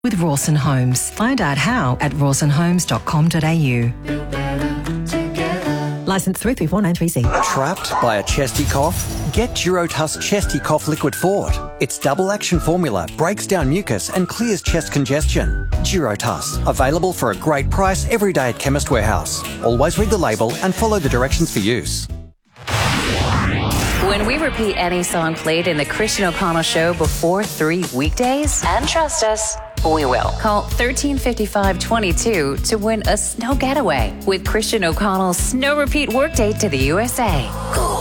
with Rawson Homes. Find out how at rawsonhomes.com.au. Licence 334936. Trapped by a chesty cough? Get Durotuss Chesty Cough Liquid Fort. Its double action formula breaks down mucus and clears chest congestion. Durotuss, available for a great price every day at Chemist Warehouse. Always read the label and follow the directions for use. When we repeat any song played in the Christian O'Connell Show before 3 weekdays, and trust us, we will. Call 1355-22 to win a snow getaway with Christian O'Connell's snow repeat workday to the USA. Cool.